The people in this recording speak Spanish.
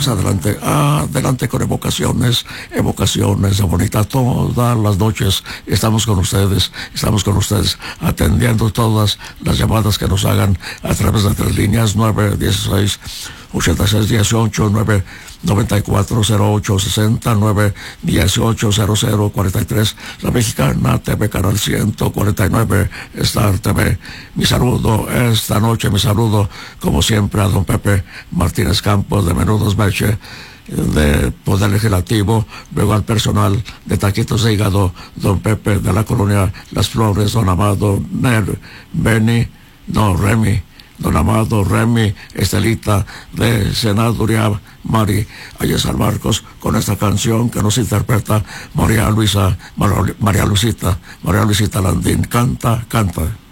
adelante, adelante con evocaciones de bonita. Todas las noches estamos con ustedes, atendiendo todas las llamadas que nos hagan a través de 3 líneas, 916 8618, 9940860, 9180043, La Mexicana TV, Canal 149, Star TV. Mi saludo esta noche, como siempre, a don Pepe Martínez Campos de Menudos Meche, de Poder Legislativo, luego al personal de Taquitos de Hígado, don Pepe de la Colonia Las Flores, don Amado Remy, don Amado Remy, Estelita de Senaduría, Mari allá San Marcos, con esta canción que nos interpreta María Luisita Landín. Canta.